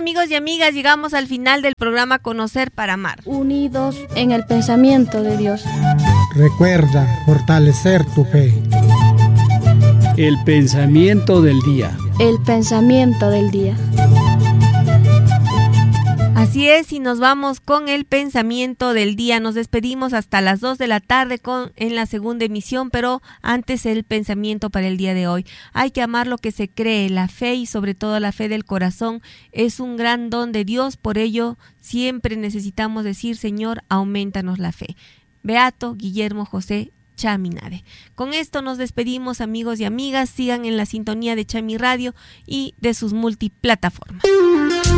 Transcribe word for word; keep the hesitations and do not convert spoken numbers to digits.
amigos y amigas, llegamos al final del programa Conocer para Amar. Unidos en el pensamiento de Dios. Recuerda fortalecer tu fe. El pensamiento del día. El pensamiento del día. Así es, y nos vamos con el pensamiento del día. Nos despedimos hasta las dos de la tarde con, en la segunda emisión, pero antes el pensamiento para el día de hoy. Hay que amar lo que se cree. La fe y sobre todo la fe del corazón es un gran don de Dios. Por ello, siempre necesitamos decir: Señor, aumentanos la fe. Beato Guillermo José Chaminade. Con esto nos despedimos, amigos y amigas. Sigan en la sintonía de Chami Radio y de sus multiplataformas.